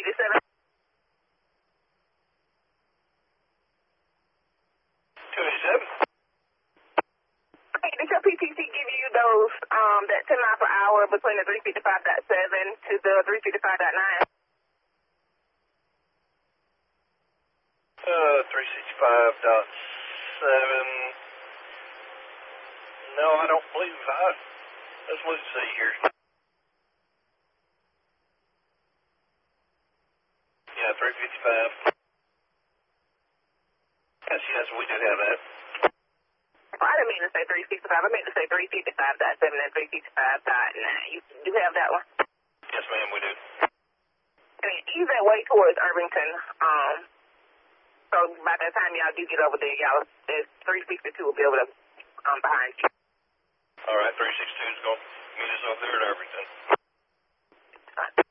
357. Okay, did your PTC give you those, that 10 mile per hour between the 355.7 to the 355.9? 365.7. No, I don't believe let's look and see here. Yeah, 355. Yes, we do have that. I didn't mean to say 365. I meant to say 355.7 and 355.9. You do have that one? Yes, ma'am, we do. I mean, he's that way towards Irvington. So by the time y'all do get over there, y'all, there's 362 will be able to, behind you. All right, 362 is going to meet us over there at Irvington. Fine.